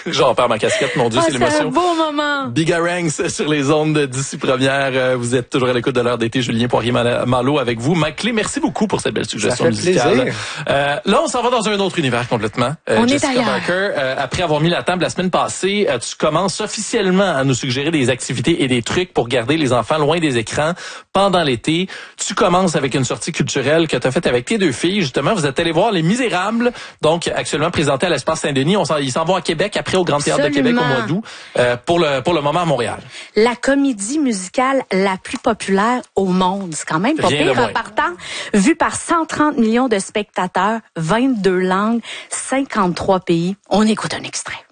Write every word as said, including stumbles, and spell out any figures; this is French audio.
J'en perds ma casquette, mon Dieu, Ah, c'est l'émotion. C'est un beau moment. Bigarangs sur les ondes d'ici première. Vous êtes toujours à l'écoute de l'heure d'été. Julien Poirier-Malo avec vous. Mike Clé, merci beaucoup pour cette belle suggestion musicale. Euh, là, on s'en va dans un autre univers complètement. Euh, on Jessica est ailleurs. Barker, euh, après avoir mis la table la semaine passée, euh, tu commences officiellement à nous suggérer des activités et des trucs pour garder les enfants loin des écrans pendant l'été. Tu commences avec une sortie culturelle que tu as faite avec tes deux filles. Justement, vous êtes allés voir Les Misérables, donc actuellement présenté à l'Espace Saint-Denis. On s'en, ils s'en vont à Québec, après au Grand Théâtre de Québec au mois d'août, euh, pour le pour le moment à Montréal. La comédie musicale la plus populaire au monde. C'est quand même pas Rien de pire moins. en partant. Vu par cent trente millions de spectateurs, vingt-deux langues, cinquante-trois pays. On écoute un extrait.